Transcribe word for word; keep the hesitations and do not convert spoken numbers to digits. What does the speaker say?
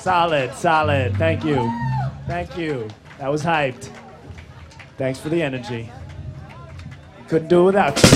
Solid, solid. Thank you. Thank you. That was hyped. Thanks for the energy. Couldn't do it without you.